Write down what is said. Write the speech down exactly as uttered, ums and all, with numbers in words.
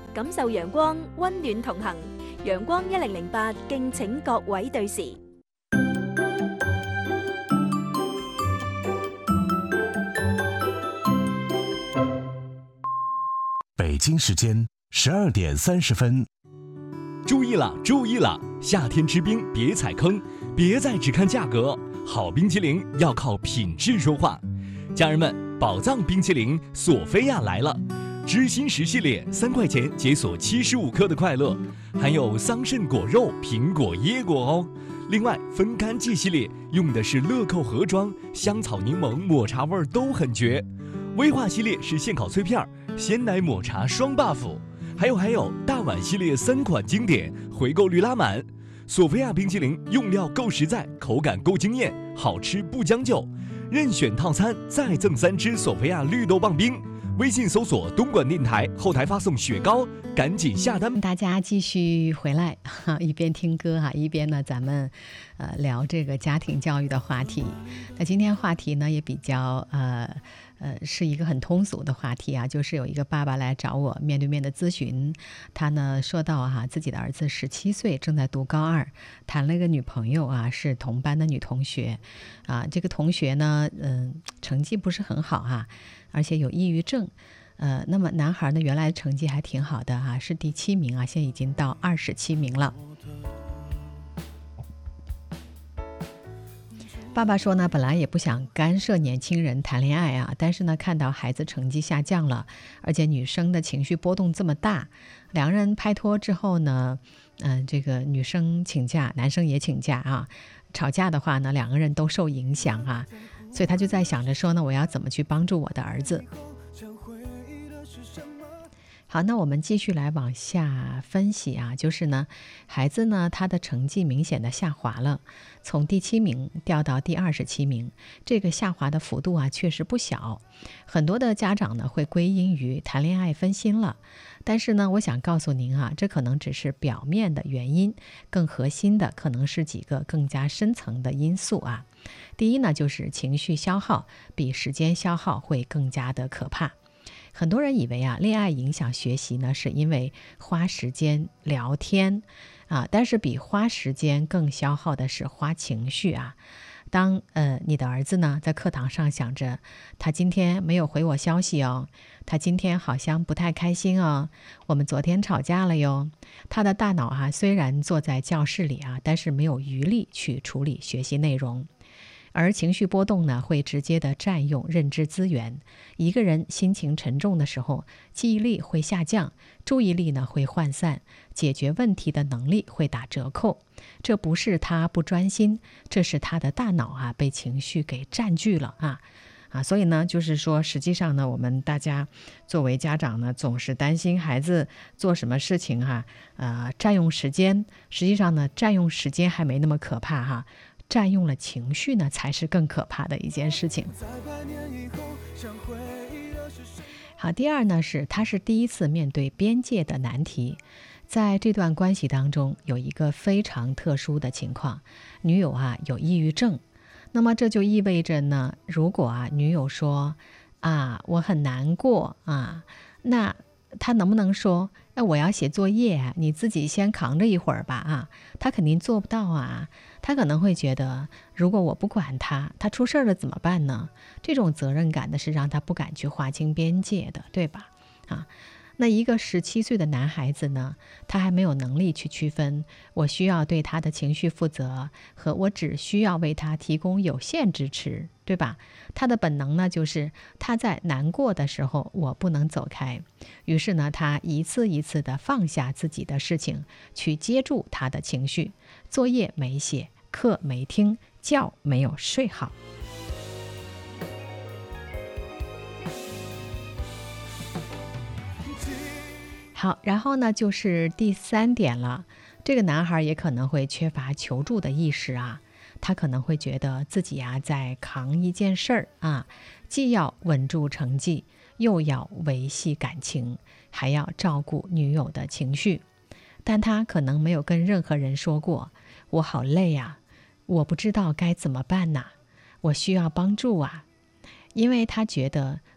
感受陽光，溫暖同行。陽光一零零八，敬請各位對時。 北京时间十二点三十分。 注意了，注意了！夏天吃冰别踩坑，别再只看价格，好冰淇淋要靠品质说话。家人们，宝藏冰淇淋索菲亚来了，知心十系列三块钱解锁七十五克的快乐，含有桑葚果肉、苹果、椰果哦。另外，分干季系列用的是乐扣盒装，香草、柠檬、抹茶味都很绝。威化系列是现烤脆片，鲜奶抹茶双 buff。还有还有，大碗系列三款经典，回购率拉满。索菲亚冰淇淋用料够实在，口感够惊艳，好吃不将就。任选套餐再赠三支索菲亚绿豆棒冰。微信搜索东莞电台，后台发送雪糕，赶紧下单。 大家继续回来，一边听歌哈，一边呢咱们呃聊这个家庭教育的话题。那今天话题呢也比较呃呃是一个很通俗的话题啊，就是有一个爸爸来找我面对面的咨询，他呢说到哈、啊、自己的儿子十七岁，正在读高二，谈了一个女朋友啊，是同班的女同学啊，这个同学呢嗯、呃、成绩不是很好啊，而且有抑郁症。呃，那么男孩呢，原来成绩还挺好的哈、啊，是第七名啊，现在已经到二十七名了。爸爸说呢，本来也不想干涉年轻人谈恋爱啊，但是呢，看到孩子成绩下降了，而且女生的情绪波动这么大，两个人拍拖之后呢，嗯、呃，这个女生请假，男生也请假啊，吵架的话呢，两个人都受影响啊，所以他就在想着说呢，我要怎么去帮助我的儿子。好，那我们继续来往下分析啊，就是呢，孩子呢，他的成绩明显的下滑了，从第七名掉到第二十七名，这个下滑的幅度啊，确实不小。很多的家长呢，会归因于谈恋爱分心了，但是呢，我想告诉您啊，这可能只是表面的原因，更核心的可能是几个更加深层的因素啊。第一呢，就是情绪消耗比时间消耗会更加的可怕。很多人以为啊，恋爱影响学习呢，是因为花时间聊天啊，但是比花时间更消耗的是花情绪啊。当呃你的儿子呢在课堂上想着他今天没有回我消息哦，他今天好像不太开心哦，我们昨天吵架了哟，他的大脑啊虽然坐在教室里啊，但是没有余力去处理学习内容。而情绪波动呢，会直接的占用认知资源。一个人心情沉重的时候，记忆力会下降，注意力呢会涣散，解决问题的能力会打折扣。这不是他不专心，这是他的大脑啊被情绪给占据了啊啊！所以呢，就是说，实际上呢，我们大家作为家长呢，总是担心孩子做什么事情哈、啊，呃，占用时间。实际上呢，占用时间还没那么可怕哈。占用了情绪呢，才是更可怕的一件事情。好，第二呢是他是第一次面对边界的难题。在这段关系当中，有一个非常特殊的情况，女友啊有抑郁症。那么这就意味着呢，如果啊女友说啊我很难过啊，那他能不能说哎，我要写作业啊，你自己先扛着一会儿吧啊？他肯定做不到啊。他可能会觉得，如果我不管他，他出事了怎么办呢？这种责任感呢，是让他不敢去划清边界的，对吧？啊，那一个十七岁的男孩子呢，他还没有能力去区分我需要对他的情绪负责和我只需要为他提供有限支持，对吧？他的本能呢，就是他在难过的时候我不能走开，于是呢，他一次一次的放下自己的事情，去接住他的情绪。作业没写，课没听，觉没有睡好。好，然后呢，就是第三点了。这个男孩也可能会缺乏求助的意识啊，他可能会觉得自己啊在扛一件事儿啊，既要稳住成绩，又要维系感情，还要照顾女友的情绪。但他可能没有跟任何人说过，我好累啊，我不知道该怎么办呐、啊，我需要帮助啊。因为他觉得